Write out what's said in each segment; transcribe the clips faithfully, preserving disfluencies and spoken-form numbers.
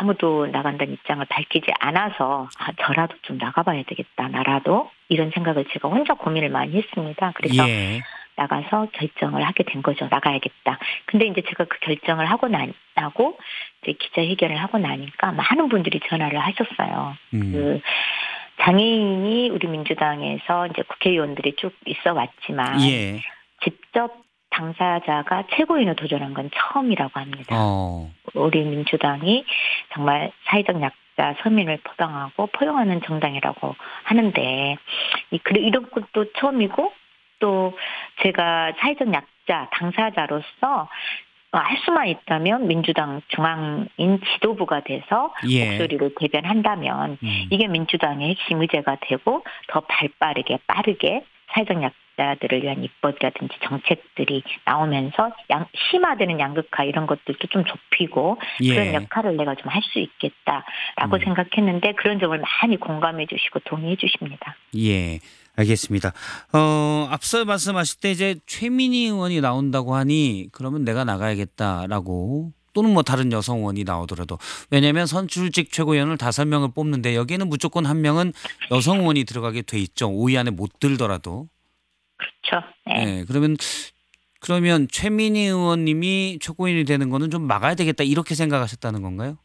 아무도 나간다는 입장을 밝히지 않아서 아, 저라도 좀 나가봐야 되겠다. 나라도 이런 생각을 제가 혼자 고민을 많이 했습니다. 그래서 예. 나가서 결정을 하게 된 거죠. 나가야겠다. 근데 이제 제가 그 결정을 하고 나고 이제 기자회견을 하고 나니까 많은 분들이 전화를 하셨어요. 음. 그 장애인이 우리 민주당에서 이제 국회의원들이 쭉 있어 왔지만 예. 직접 당사자가 최고위원을 도전한 건 처음이라고 합니다. 어. 우리 민주당이 정말 사회적 약자 서민을 포용하고 포용하는 정당이라고 하는데 이 그래 이런 것도 처음이고 또 제가 사회적 약자 당사자로서 할 수만 있다면 민주당 중앙인 지도부가 돼서 예. 목소리를 대변한다면 음. 이게 민주당의 핵심 의제가 되고 더 발빠르게 빠르게 사회적 약자들을 위한 입법이라든지 정책들이 나오면서 양, 심화되는 양극화 이런 것들도 좀 좁히고 예. 그런 역할을 내가 좀 할 수 있겠다라고 음. 생각했는데 그런 점을 많이 공감해 주시고 동의해 주십니다. 예. 알겠습니다. 어, 앞서 말씀하실 때 이제 최민희 의원이 나온다고 하니 그러면 내가 나가야겠다라고 또는 뭐 다른 여성 의원이 나오더라도 왜냐하면 선출직 최고위원을 다섯 명을 뽑는데 여기에는 무조건 한 명은 여성 의원이 들어가게 돼 있죠. 오 위 안에 못 들더라도. 그렇죠. 네. 네. 그러면 그러면 최민희 의원님이 최고위원이 되는 거는 좀 막아야 되겠다 이렇게 생각하셨다는 건가요?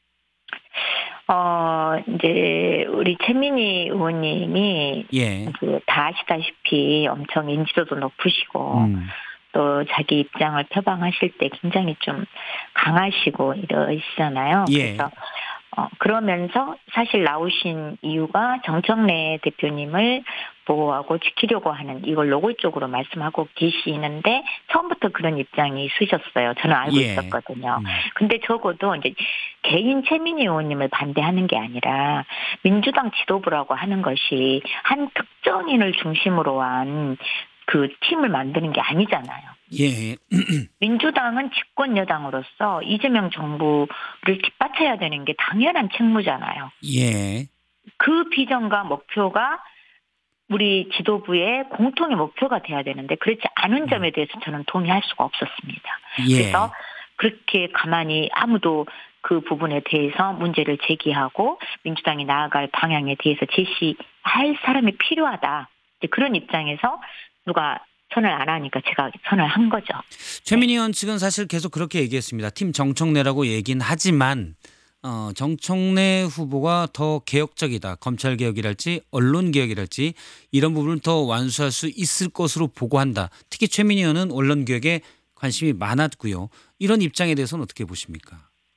어, 이제, 우리 최민희 의원님이, 예. 그, 다 아시다시피 엄청 인지도도 높으시고, 음. 또 자기 입장을 표방하실 때 굉장히 좀 강하시고 이러시잖아요. 예. 그래서, 어, 그러면서 사실 나오신 이유가 정청래 대표님을 보호하고 지키려고 하는 이걸 노골적으로 말씀하고 계시는데 처음부터 그런 입장이 있으셨어요. 저는 알고 예. 있었거든요. 음. 근데 적어도 이제 개인 최민희 의원님을 반대하는 게 아니라 민주당 지도부라고 하는 것이 한 특정인을 중심으로 한 그 팀을 만드는 게 아니잖아요. 예. 민주당은 집권 여당으로서 이재명 정부를 뒷받쳐야 되는 게 당연한 책무잖아요. 예. 그 비전과 목표가 우리 지도부의 공통의 목표가 돼야 되는데 그렇지 않은 점에 대해서 저는 동의할 수가 없었습니다. 예. 그래서 그렇게 가만히 아무도 그 부분에 대해서 문제를 제기하고 민주당이 나아갈 방향에 대해서 제시할 사람이 필요하다. 그런 입장에서 누가 선을 안 하니까 제가 선을 한 거죠. 최민희 의원 측은 사실 계속 그렇게 얘기했습니다. 팀 정청래라고 얘기는 하지만 어, 정청래 후보가 더 개혁적이다. 검찰개혁이랄지 언론개혁이랄지 이런 부분을 더 완수할 수 있을 것으로 보고한다. 특히 최민희 의원은 언론개혁에 관심이 많았고요. 이런 입장에 대해서는 어떻게 보십니까?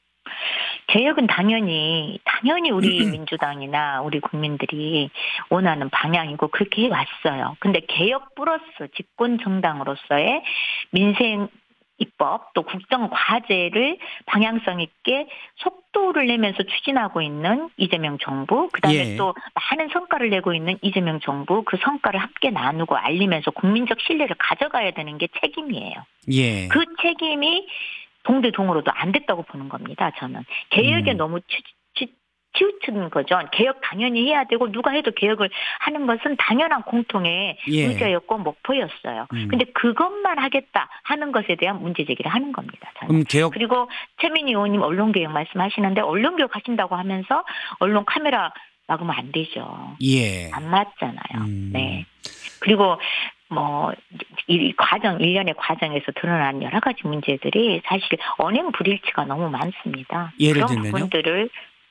개혁은 당연히 당연히 우리 민주당이나 우리 국민들이 원하는 방향이고 그렇게 해왔어요. 근데 개혁 플러스 집권 정당으로서의 민생 입법 또 국정 과제를 방향성 있게 속도를 내면서 추진하고 있는 이재명 정부 그다음에 예. 또 많은 성과를 내고 있는 이재명 정부 그 성과를 함께 나누고 알리면서 국민적 신뢰를 가져가야 되는 게 책임이에요. 예. 그 책임이 동대동으로도 안 됐다고 보는 겁니다. 저는 개혁에 음. 너무 치, 치, 치우치는 거죠. 개혁 당연히 해야 되고 누가 해도 개혁을 하는 것은 당연한 공통의 예. 의제였고 목표였어요. 음. 근데 그것만 하겠다 하는 것에 대한 문제 제기를 하는 겁니다. 저는. 그럼 개혁 그리고 최민희 의원님 언론개혁 말씀하시는데 언론개혁 하신다고 하면서 언론 카메라 막으면 안 되죠. 예. 안 맞잖아요. 음. 네. 그리고 뭐, 이 과정, 일련의 과정에서 드러난 여러 가지 문제들이 사실 언행 불일치가 너무 많습니다. 예를 그런 들면요? 부분들을,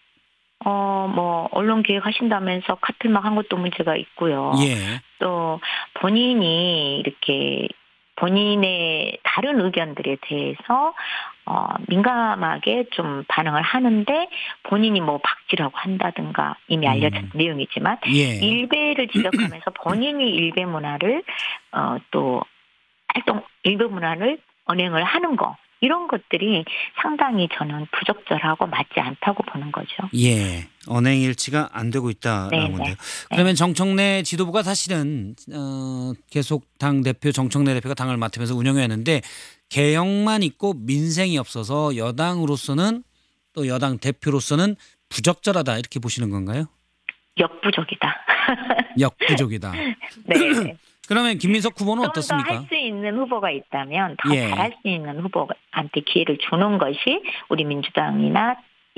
어, 뭐, 언론 개혁 하신다면서 카틀막 한 것도 문제가 있고요. 예. 또 본인이 이렇게 본인의 다른 의견들에 대해서 어, 민감하게 좀 반응을 하는데 본인이 뭐 박지라고 한다든가 이미 알려진 음. 내용이지만 예. 일베를 지적하면서 본인이 일베 문화를 어, 또 활동 일베 문화를 언행을 하는 거 이런 것들이 상당히 저는 부적절하고 맞지 않다고 보는 거죠. 예. 언행일치가 안 되고 있다라는 네네. 건데요. 네. 그러면 정청래 지도부가 사실은 어, 계속 당 대표 정청래 대표가 당을 맡으면서 운영했는데 개혁만 있고 민생이 없어서 여당으로서는 또 여당 대표로서는 부적절하다 이렇게 보시는 건가요? 역부족이다. 역부족이다. 네. 그러면 김민석 후보는 좀 더 어떻습니까? 할 수 있는 후보가 있다면 더 예. 잘할 수 있는 후보한테 기회를 주는 것이 우리 민주당이나